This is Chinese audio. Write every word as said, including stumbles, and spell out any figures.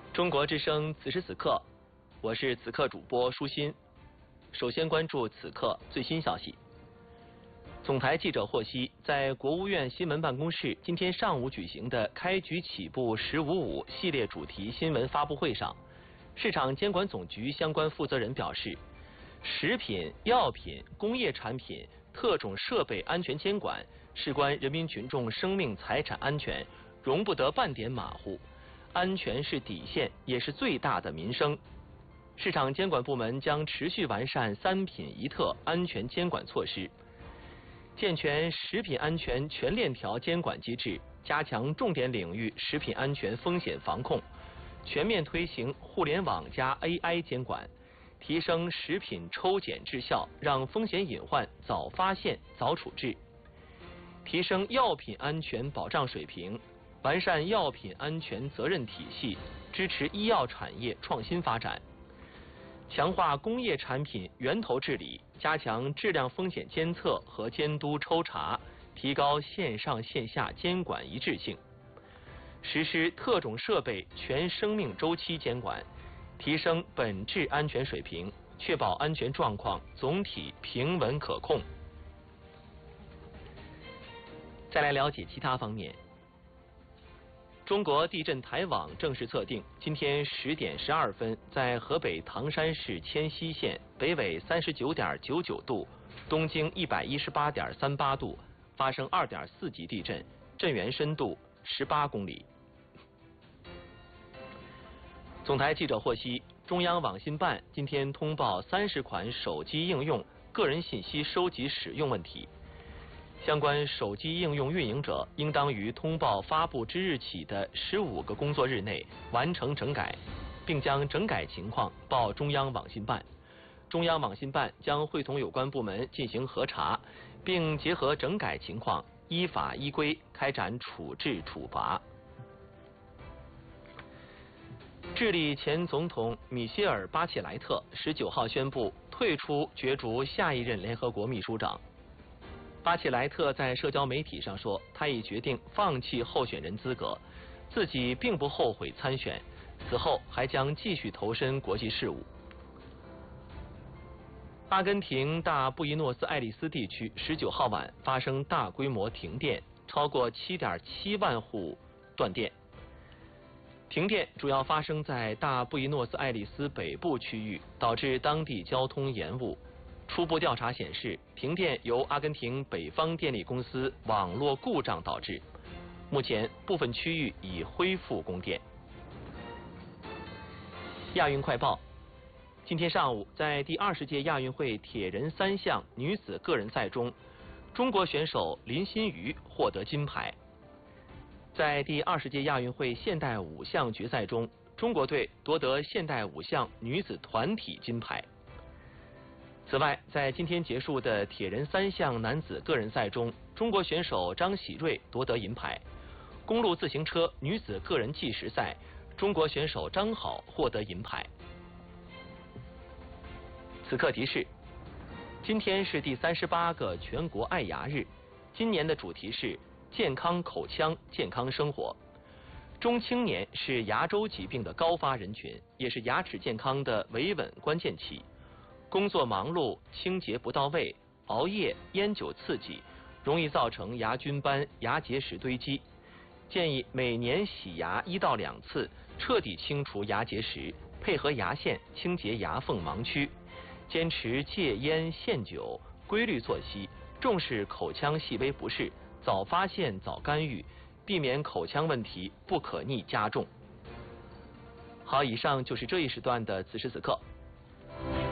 中国之声此时此刻，我是此刻主播舒心。首先关注此刻最新消息。总台记者获悉，在国务院新闻办公室今天上午举行的开局起步“十五五”系列主题新闻发布会上，市场监管总局相关负责人表示，食品、药品、工业产品、特种设备安全监管事关人民群众生命财产安全，容不得半点马虎。安全是底线，也是最大的民生。市场监管部门将持续完善三品一特安全监管措施，健全食品安全全链条监管机制，加强重点领域食品安全风险防控，全面推行互联网加 A I 监管，提升食品抽检质效，让风险隐患早发现、早处置，提升药品安全保障水平。完善药品安全责任体系，支持医药产业创新发展，强化工业产品源头治理，加强质量风险监测和监督抽查，提高线上线下监管一致性，实施特种设备全生命周期监管，提升本质安全水平，确保安全状况总体平稳可控。再来了解其他方面。中国地震台网正式测定，今天十点十二分，在河北唐山市迁西县北纬三十九点九九度，东经一百一十八点三八度，发生二点四级地震，震源深度十八公里。总台记者获悉，中央网信办今天通报三十款手机应用个人信息收集使用问题。相关手机应用运营者应当于通报发布之日起的十五个工作日内完成整改，并将整改情况报中央网信办。中央网信办将会同有关部门进行核查，并结合整改情况，依法依规开展处置处罚。智利前总统米歇尔·巴切莱特十九号宣布退出角逐下一任联合国秘书长。巴切莱特在社交媒体上说，他已决定放弃候选人资格，自己并不后悔参选，此后还将继续投身国际事务。阿根廷大布宜诺斯艾利斯地区十九号晚发生大规模停电，超过 七点七万户断电。停电主要发生在大布宜诺斯艾利斯北部区域，导致当地交通延误。初步调查显示，停电由阿根廷北方电力公司网络故障导致。目前，部分区域已恢复供电。亚运快报：今天上午，在第二十届亚运会铁人三项女子个人赛中，中国选手林心如获得金牌。在第二十届亚运会现代五项决赛中，中国队夺得现代五项女子团体金牌。此外，在今天结束的铁人三项男子个人赛中，中国选手张喜睿夺得银牌。公路自行车女子个人计时赛，中国选手张好获得银牌。此刻提示：今天是第三十八个全国爱牙日，今年的主题是健康口腔，健康生活。中青年是牙周疾病的高发人群，也是牙齿健康的维稳关键期。工作忙碌，清洁不到位，熬夜、烟酒刺激，容易造成牙菌斑、牙结石堆积。建议每年洗牙一到两次，彻底清除牙结石，配合牙线清洁牙缝盲区。坚持戒烟限酒，规律作息，重视口腔细微不适，早发现早干预，避免口腔问题不可逆加重。好，以上就是这一时段的此时此刻。